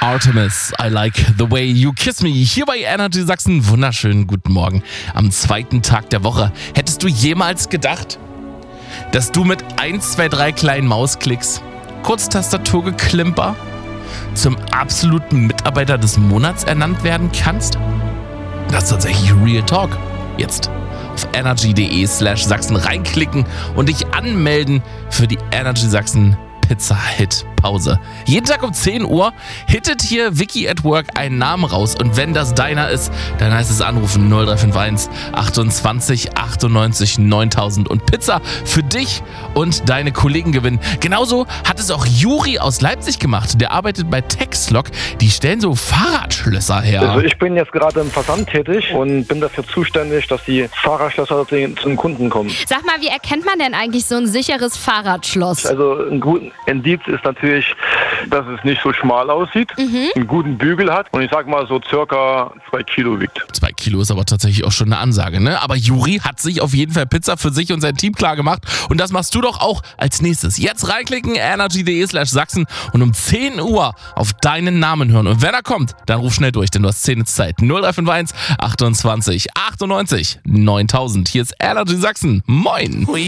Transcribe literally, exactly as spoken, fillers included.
Artemis, I like the way you kiss me. Hier bei Energy Sachsen, wunderschönen guten Morgen. Am zweiten Tag der Woche. Hättest du jemals gedacht, dass du mit eins, zwei, drei kleinen Mausklicks, Kurztastaturgeklimper, zum absoluten Mitarbeiter des Monats ernannt werden kannst? Das ist tatsächlich Real Talk. Jetzt auf energy.de slash Sachsen reinklicken und dich anmelden für die Energy Sachsen Pizza-Hit-Pause. Jeden Tag um zehn Uhr hittet hier Vicky at Work einen Namen raus und wenn das deiner ist, dann heißt es anrufen null drei fünf eins achtundzwanzig achtundneunzig neuntausend und Pizza für dich und deine Kollegen gewinnen. Genauso hat es auch Juri aus Leipzig gemacht. Der arbeitet bei Texlok. Die stellen so Fahrradschlösser her. Also ich bin jetzt gerade im Versand tätig und bin dafür zuständig, dass die Fahrradschlösser zu den Kunden kommen. Sag mal, wie erkennt man denn eigentlich so ein sicheres Fahrradschloss? Also ein guten Indiz ist natürlich, dass es nicht so schmal aussieht, mhm. einen guten Bügel hat und ich sag mal so circa zwei Kilo wiegt. Zwei Kilo ist aber tatsächlich auch schon eine Ansage, ne? Aber Juri hat sich auf jeden Fall Pizza für sich und sein Team klar gemacht und das machst du doch auch als nächstes. Jetzt reinklicken, energy.de slash Sachsen und um zehn Uhr auf deinen Namen hören. Und wenn er kommt, dann ruf schnell durch, denn du hast zehn Minuten Zeit. null drei fünf eins achtundzwanzig achtundneunzig neuntausend. Hier ist Energy Sachsen. Moin!